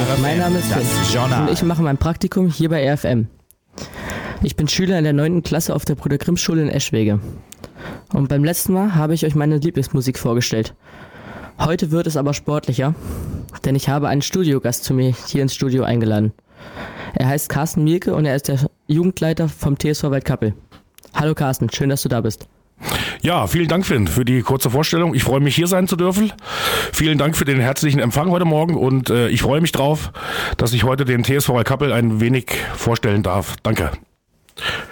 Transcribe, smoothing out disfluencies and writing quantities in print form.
Mein Name ist Finn und ich mache mein Praktikum hier bei RFM. Ich bin Schüler in der 9. Klasse auf der Bruder Grimm Schule in Eschwege. Und beim letzten Mal habe ich euch meine Lieblingsmusik vorgestellt. Heute wird es aber sportlicher, denn ich habe einen Studiogast zu mir hier ins Studio eingeladen. Er heißt Carsten Mielke und er ist der Jugendleiter vom TSV Waldkappel. Hallo Carsten, schön, dass du da bist. Ja, vielen Dank, Finn, für die kurze Vorstellung. Ich freue mich, hier sein zu dürfen. Vielen Dank für den herzlichen Empfang heute Morgen und ich freue mich drauf, dass ich heute den TSV Waldkappel ein wenig vorstellen darf. Danke.